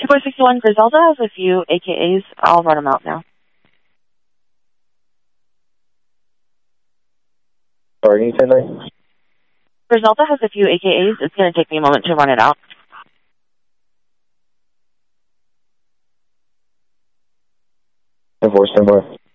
2461, Griselda has a few AKAs. I'll run them out now. Sorry, can you say that? Griselda has a few AKAs. It's going to take me a moment to run it out. Enforcement,